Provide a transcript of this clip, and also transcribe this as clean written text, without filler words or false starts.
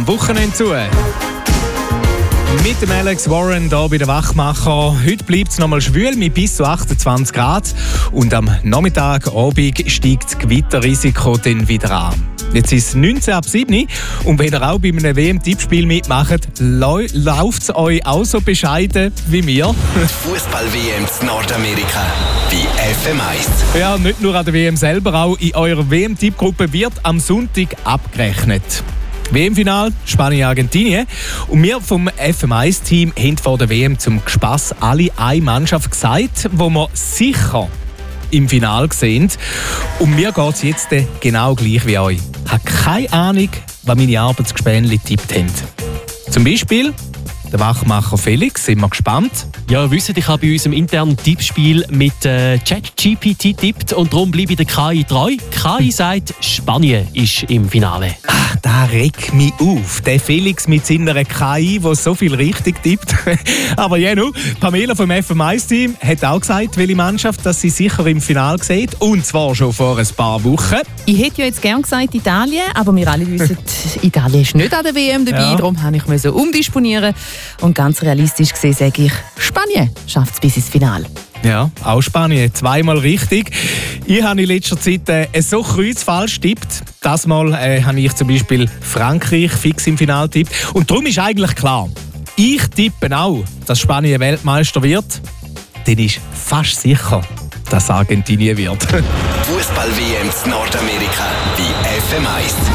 dem Wochenende zu. Mit dem Alex Warren hier bei den Wachmacher. Heute bleibt es nochmal schwül mit bis zu 28 Grad. Und am Nachmittag, Abend steigt das Gewitterrisiko dann wieder an. Jetzt ist es 19 ab 7 und wenn ihr auch bei einem WM-Tippspiel mitmacht, läuft es euch auch so bescheiden wie mir. Fußball-WM in Nordamerika bei FM1. Ja, nicht nur an der WM selber, auch in eurer WM-Tippgruppe wird am Sonntag abgerechnet. WM-Final Spanien-Argentinien. Und wir vom FM1-Team haben vor der WM zum Spass alle eine Mannschaft gesagt, wo wir sicher im Finale sehen. Und mir geht es jetzt genau gleich wie euch. Ich habe keine Ahnung, was meine Arbeitsgespänli tippt haben. Zum Beispiel der Wachmacher Felix, sind wir gespannt. Ja, ihr wisst, ich habe bei unserem internen Tippspiel mit ChatGPT getippt und darum bleibe ich der KI treu. KI sagt, Spanien ist im Finale. Ach, da regt mich auf. Der Felix mit seiner KI, der so viel richtig tippt. Aber Jenu, Pamela vom FM1-Team hat auch gesagt, welche Mannschaft dass sie sicher im Finale sieht. Und zwar schon vor ein paar Wochen. Ich hätte ja jetzt gerne gesagt Italien, aber wir alle wissen, Italien ist nicht an der WM dabei. Ja. Darum musste ich umdisponieren. Und ganz realistisch gesehen sage ich, Spanien schafft es bis ins Finale. Ja, auch Spanien. Zweimal richtig. Ich habe in letzter Zeit so kreuzfalsch tippt. Das Mal habe ich zum Beispiel Frankreich fix im Finale tippt. Und darum ist eigentlich klar, ich tippe auch, dass Spanien Weltmeister wird. Dann ist fast sicher, dass Argentinien wird. Fußball-WM in Nordamerika bei FM1.